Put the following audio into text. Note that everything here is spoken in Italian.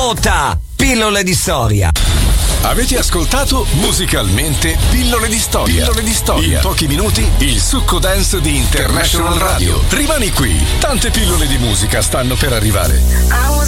Vota Pillole di Storia. Avete ascoltato Musicalmente Pillole di Storia. Pillole di Storia. In pochi minuti il succo dance di International Radio. Rimani qui, tante pillole di musica stanno per arrivare.